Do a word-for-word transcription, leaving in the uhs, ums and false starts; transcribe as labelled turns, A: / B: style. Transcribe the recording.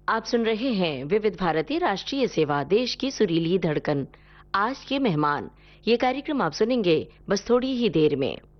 A: आप सुन रहे हैं विविध भारती राष्ट्रीय सेवा, देश की सुरीली धड़कन। आज के मेहमान, ये कार्यक्रम आप सुनेंगे बस थोड़ी ही देर में।